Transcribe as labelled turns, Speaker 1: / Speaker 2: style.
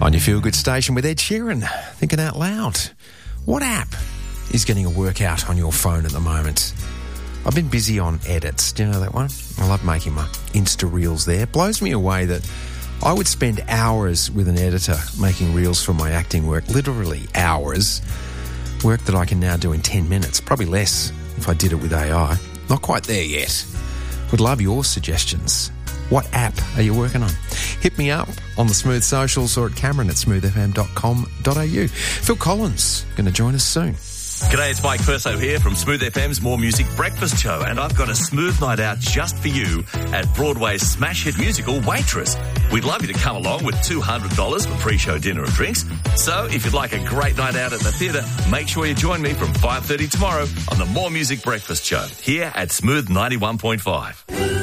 Speaker 1: On your Feel Good station with Ed Sheeran, thinking out loud. What app is getting a workout on your phone at the moment? I've been busy on edits. Do you know that one? I love making my Insta Reels there. It blows me away that I would spend hours with an editor making reels for my acting work, literally hours. Work that I can now do in 10 minutes, probably less if I did it with AI. Not quite there yet. Would love your suggestions. What app are you working on? Hit me up on the Smooth Socials or at cameron@smoothfm.com.au. Phil Collins going to join us soon.
Speaker 2: G'day, it's Mike Perso here from Smooth FM's More Music Breakfast Show, and I've got a smooth night out just for you at Broadway's smash hit musical Waitress. We'd love you to come along with $200 for pre-show dinner and drinks. So if you'd like a great night out at the theatre, make sure you join me from 5:30 tomorrow on the More Music Breakfast Show here at Smooth 91.5.